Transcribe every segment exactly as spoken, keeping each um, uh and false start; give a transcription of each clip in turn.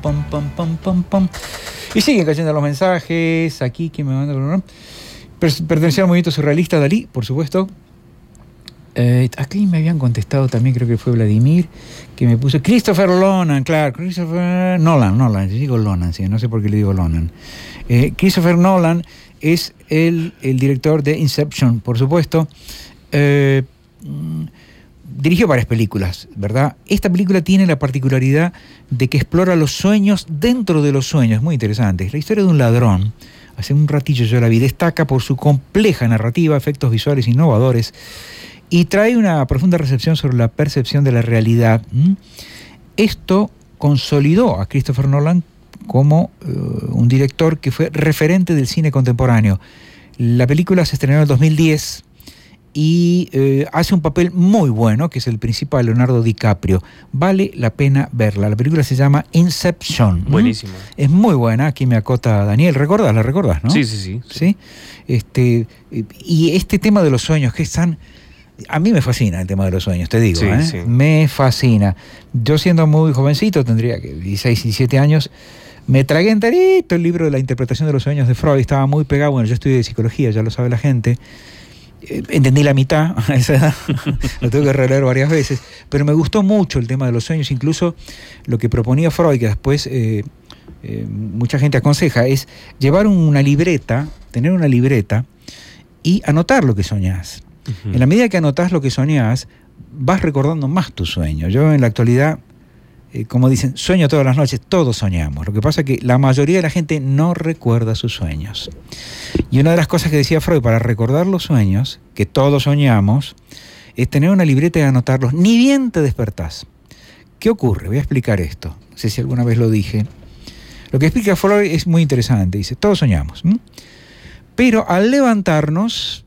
Pum, pum, pum, pum, pum. Y siguen cayendo los mensajes. Aquí, ¿quién me manda? Pertenecía al movimiento surrealista, Dalí, por supuesto. Eh, aquí me habían contestado también, creo que fue Vladimir, que me puso Christopher Nolan, claro, Christopher Nolan, Nolan, yo digo Nolan, sí, no sé por qué le digo Nolan. Eh, Christopher Nolan es el, el director de Inception, por supuesto. Eh, dirigió varias películas, ¿verdad? Esta película tiene la particularidad de que explora los sueños dentro de los sueños, es muy interesante. Es la historia de un ladrón. Hace un ratillo yo la vi, destaca por su compleja narrativa, efectos visuales innovadores y trae una profunda recepción sobre la percepción de la realidad. ¿Mm? Esto consolidó a Christopher Nolan como uh, un director que fue referente del cine contemporáneo. La película se estrenó en el dos mil diez y eh, hace un papel muy bueno, que es el principal, Leonardo DiCaprio. Vale la pena verla. La película se llama Inception. Buenísima. ¿Mm? Es muy buena. Aquí me acota Daniel. ¿Recordás? ¿La recordás, no? Sí, sí, sí. ¿Sí? Este, y este tema de los sueños, que es tan... A mí me fascina el tema de los sueños, te digo. Sí, ¿eh? sí. Me fascina. Yo siendo muy jovencito, tendría que dieciséis, diecisiete años, me tragué enterito el libro de la interpretación de los sueños de Freud. Estaba muy pegado. Bueno, yo estudié psicología, ya lo sabe la gente. Entendí la mitad a esa edad, lo tengo que releer varias veces, pero me gustó mucho el tema de los sueños, incluso lo que proponía Freud, que después eh, eh, mucha gente aconseja, es llevar una libreta, tener una libreta y anotar lo que soñás. Uh-huh. En la medida que anotás lo que soñás, vas recordando más tu sueño. Yo en la actualidad, eh, como dicen, sueño todas las noches, todos soñamos. Lo que pasa es que la mayoría de la gente no recuerda sus sueños. Y una de las cosas que decía Freud para recordar los sueños, que todos soñamos, es tener una libreta y anotarlos. Ni bien te despertás. ¿Qué ocurre? Voy a explicar esto. No sé si alguna vez lo dije. Lo que explica Freud es muy interesante. Dice, todos soñamos. ¿m? Pero al levantarnos,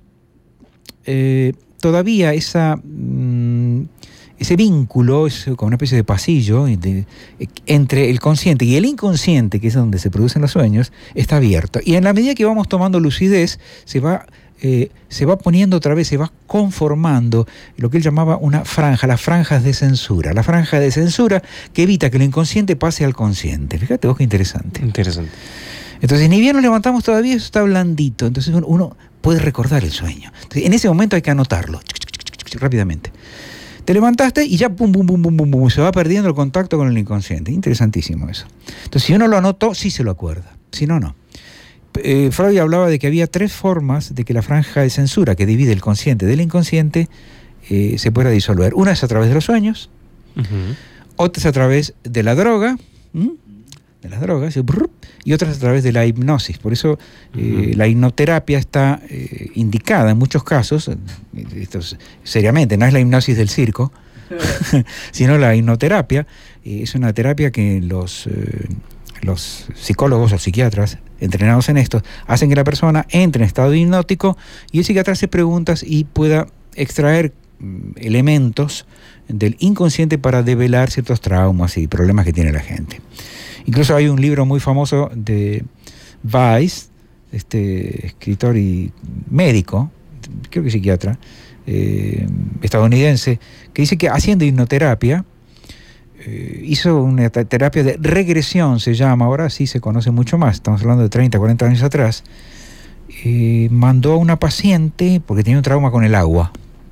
eh, todavía esa... Mmm, ese vínculo, es como una especie de pasillo de, entre el consciente y el inconsciente, que es donde se producen los sueños, está abierto. Y en la medida que vamos tomando lucidez, se va, eh, se va poniendo otra vez, se va conformando lo que él llamaba una franja, las franjas de censura. La franja de censura que evita que el inconsciente pase al consciente. Fíjate vos qué interesante. Interesante. Entonces, ni bien nos levantamos todavía, eso está blandito. Entonces uno puede recordar el sueño. Entonces, en ese momento hay que anotarlo rápidamente. Te levantaste y ya pum, pum, pum, pum, pum, pum, se va perdiendo el contacto con el inconsciente. Interesantísimo eso. Entonces, si uno lo anotó, sí se lo acuerda. Si no, no. Eh, Freud hablaba de que había tres formas de que la franja de censura que divide el consciente del inconsciente eh, se pueda disolver. Una es a través de los sueños, uh-huh. Otra es a través de la droga, ¿m? de las drogas, y otras a través de la hipnosis. Por eso eh, uh-huh. la hipnoterapia está eh, indicada en muchos casos, esto es, seriamente, no es la hipnosis del circo, sino la hipnoterapia. Eh, es una terapia que los, eh, los psicólogos o psiquiatras entrenados en esto hacen que la persona entre en estado hipnótico y el psiquiatra hace preguntas y pueda extraer mm, elementos del inconsciente para develar ciertos traumas y problemas que tiene la gente. Incluso hay un libro muy famoso de Weiss, este escritor y médico, creo que psiquiatra, eh, estadounidense, que dice que haciendo hipnoterapia, eh, hizo una terapia de regresión, se llama, ahora sí se conoce mucho más, estamos hablando de treinta, cuarenta años atrás, eh, mandó a una paciente, porque tenía un trauma con el agua,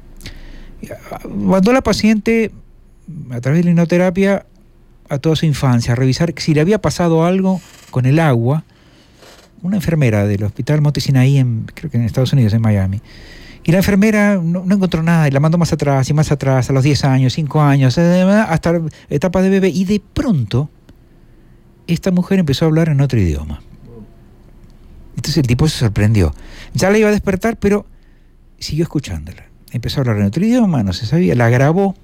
mandó a la paciente a través de la hipnoterapia a toda su infancia, a revisar si le había pasado algo con el agua. Una enfermera del hospital Monte Sinaí, en, creo que en Estados Unidos, en Miami. Y la enfermera no, no encontró nada, y la mandó más atrás y más atrás, a los diez años, cinco años, hasta etapa de bebé. Y de pronto, esta mujer empezó a hablar en otro idioma. Entonces el tipo se sorprendió. Ya la iba a despertar, pero siguió escuchándola. Empezó a hablar en otro idioma, no se sabía, la grabó,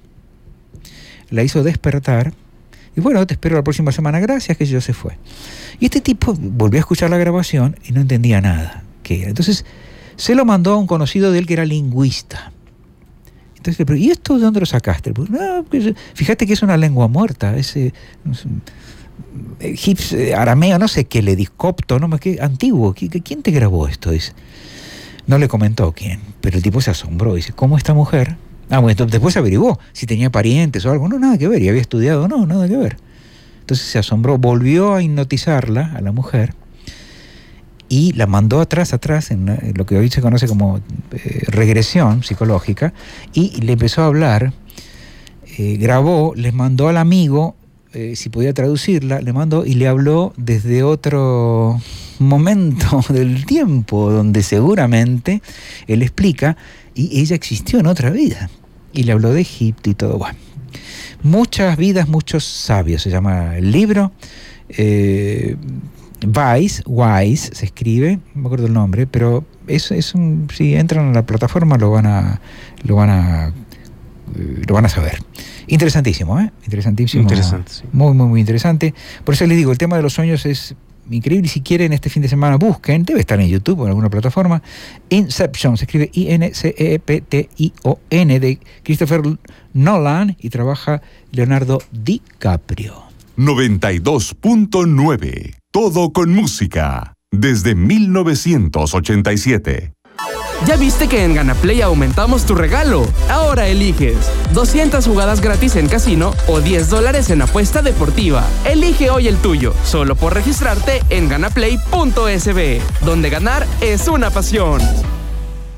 la hizo despertar. Y bueno, te espero la próxima semana, gracias, que yo se fue. Y este tipo volvió a escuchar la grabación y no entendía nada qué era. Entonces se lo mandó a un conocido de él que era lingüista. Entonces le preguntó, ¿y esto de dónde lo sacaste? Pues, no, fíjate que es una lengua muerta, es, eh, es egipcio, arameo, no sé qué, le discopto, no, qué antiguo. ¿Quién te grabó esto? Dice. No le comentó quién, pero el tipo se asombró. Dice, ¿cómo esta mujer? Ah, bueno, después averiguó si tenía parientes o algo. No, nada que ver. ¿Y había estudiado? No, nada que ver. Entonces se asombró, volvió a hipnotizarla a la mujer y la mandó atrás, atrás, en lo que hoy se conoce como eh, regresión psicológica, y le empezó a hablar, eh, grabó, les mandó al amigo, eh, si podía traducirla, le mandó y le habló desde otro momento del tiempo, donde seguramente él explica, y ella existió en otra vida, y le habló de Egipto y todo. Bueno, muchas vidas, muchos sabios, se llama el libro. eh, Wise, Wise se escribe, no me acuerdo el nombre, pero es, es un, si entran a la plataforma lo van a lo van a lo van a saber. Interesantísimo, ¿eh? Interesantísimo. Interesante, sí. Muy, muy, muy interesante. Por eso les digo, el tema de los sueños es increíble. Y si quieren, este fin de semana busquen, debe estar en YouTube o en alguna plataforma, Inception, se escribe I N C E P T I O N, de Christopher Nolan, y trabaja Leonardo DiCaprio. noventa y dos punto nueve. Todo con música. Desde mil novecientos ochenta y siete. ¿Ya viste que en GanaPlay aumentamos tu regalo? Ahora eliges doscientas jugadas gratis en casino o diez dólares en apuesta deportiva. Elige hoy el tuyo, solo por registrarte en ganaplay punto es be, donde ganar es una pasión.